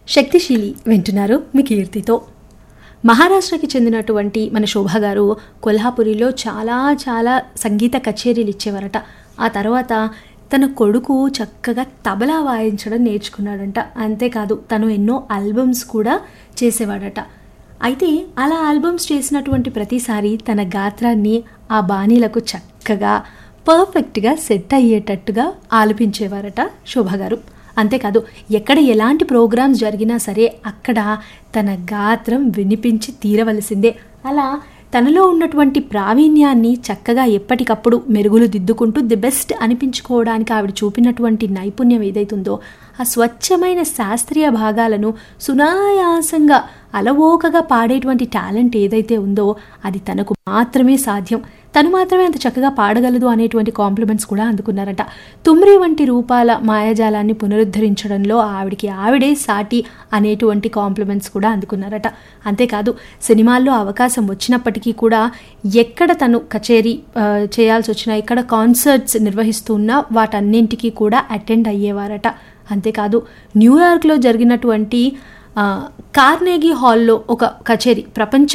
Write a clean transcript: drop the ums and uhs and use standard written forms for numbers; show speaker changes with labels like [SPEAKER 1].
[SPEAKER 1] శక్తిశీలి వింటున్నారు మీ కీర్తితో. మహారాష్ట్రకి చెందినటువంటి మన శోభ గారు కొల్హాపురిలో చాలా చాలా సంగీత కచేరీలు ఇచ్చేవారట. ఆ తర్వాత తన కొడుకు చక్కగా తబలా వాయించడం నేర్చుకున్నాడంట. అంతేకాదు తను ఎన్నో ఆల్బమ్స్ కూడా చేసేవాడట. అయితే అలా ఆల్బమ్స్ చేసినటువంటి ప్రతిసారి తన గాత్రాన్ని ఆ బాణీలకు చక్కగా పర్ఫెక్ట్గా సెట్ అయ్యేటట్టుగా ఆలపించేవారట శోభ గారు. అంతేకాదు ఎక్కడ ఎలాంటి ప్రోగ్రామ్స్ జరిగినా సరే అక్కడ తన గాత్రం వినిపించి తీరవలసిందే. అలా తనలో ఉన్నటువంటి ప్రావీణ్యాన్ని చక్కగా ఎప్పటికప్పుడు మెరుగులు దిద్దుకుంటూ ది బెస్ట్ అనిపించుకోవడానికి ఆవిడ చూపినటువంటి నైపుణ్యం ఏదైతుందో ఆ స్వచ్ఛమైన శాస్త్రీయ భాగాలను సునాయాసంగా అలవోకగా పాడేటువంటి టాలెంట్ ఏదైతే ఉందో అది తనకు మాత్రమే సాధ్యం. తను మాత్రమే అంత చక్కగా పాడగలదు అనేటువంటి కాంప్లిమెంట్స్ కూడా అందుకున్నారట. తుమ్రి వంటి రూపాల మాయాజాలాన్ని పునరుద్ధరించడంలో ఆవిడే సాటి అనేటువంటి కాంప్లిమెంట్స్ కూడా అందుకున్నారట. అంతేకాదు సినిమాల్లో అవకాశం వచ్చినప్పటికీ కూడా ఎక్కడ తను కచేరీ చేయాల్సి వచ్చినా, ఎక్కడ కాన్సర్ట్స్ నిర్వహిస్తున్నా వాటన్నింటికీ కూడా అటెండ్ అయ్యేవారట. అంతేకాదు న్యూయార్క్లో జరిగినటువంటి కార్నెగీ హాల్లో ఒక కచేరీ, ప్రపంచ